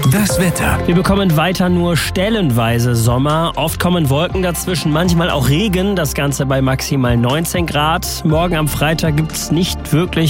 Das Wetter. Wir bekommen weiter nur stellenweise Sommer. Oft kommen Wolken dazwischen, manchmal auch Regen. Das Ganze bei maximal 19 Grad. Morgen am Freitag gibt's nicht wirklich